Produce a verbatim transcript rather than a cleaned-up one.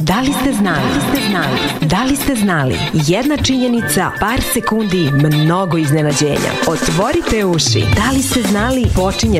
Da li ste znali? Da li ste znali? Da li ste znali? Jedna činjenica, par sekundi, mnogo iznenađenja. Otvorite uši. Da li ste znali? Počinje